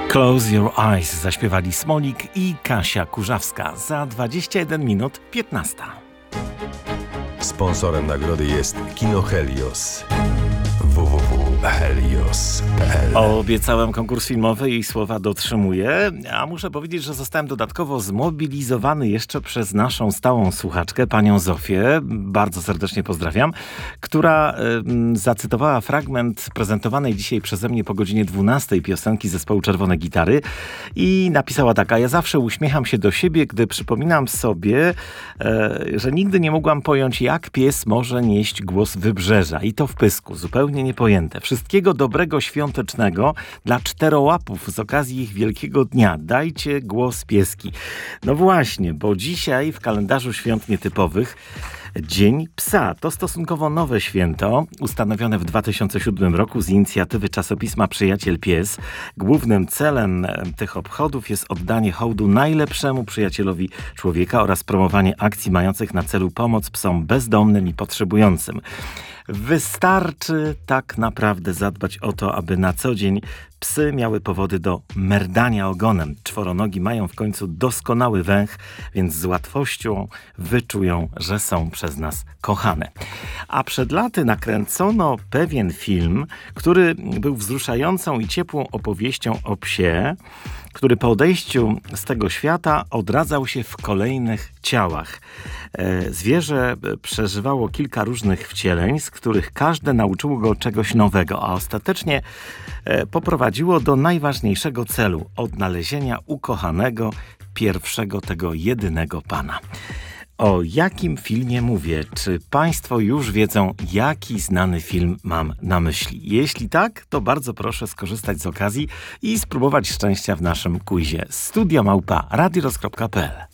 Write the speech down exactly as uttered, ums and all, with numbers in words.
Close Your Eyes zaśpiewali Smolik i Kasia Kurzawska. Za dwadzieścia jeden minut piętnasta. Sponsorem nagrody jest Kino Helios. w w w kropka helios kropka p l. Obiecałem konkurs filmowy i słowa dotrzymuję, a muszę powiedzieć, że zostałem dodatkowo zmobilizowany jeszcze przez naszą stałą słuchaczkę, panią Zofię, bardzo serdecznie pozdrawiam, która y, zacytowała fragment prezentowanej dzisiaj przeze mnie po godzinie dwunastej piosenki zespołu Czerwone Gitary i napisała tak: a ja zawsze uśmiecham się do siebie, gdy przypominam sobie, y, że nigdy nie mogłam pojąć, jak pies może nieść głos wybrzeża i to w pysku, zupełnie niepojęte. Wszystkiego dobrego świątecznego dla czterołapów z okazji ich wielkiego dnia. Dajcie głos pieski. No właśnie, bo dzisiaj w kalendarzu świąt nietypowych Dzień Psa. To stosunkowo nowe święto, ustanowione w dwa tysiące siódmym roku z inicjatywy czasopisma Przyjaciel Pies. Głównym celem tych obchodów jest oddanie hołdu najlepszemu przyjacielowi człowieka oraz promowanie akcji mających na celu pomoc psom bezdomnym i potrzebującym. Wystarczy tak naprawdę zadbać o to, aby na co dzień psy miały powody do merdania ogonem. Czworonogi mają w końcu doskonały węch, więc z łatwością wyczują, że są przez nas kochane. A przed laty nakręcono pewien film, który był wzruszającą i ciepłą opowieścią o psie, który po odejściu z tego świata odradzał się w kolejnych ciałach. Zwierzę przeżywało kilka różnych wcieleń, z których każde nauczyło go czegoś nowego, a ostatecznie poprowadziło do najważniejszego celu – odnalezienia ukochanego, pierwszego tego jedynego pana. O jakim filmie mówię? Czy państwo już wiedzą, jaki znany film mam na myśli? Jeśli tak, to bardzo proszę skorzystać z okazji i spróbować szczęścia w naszym quizie. Studio małpa radioroz kropka p l.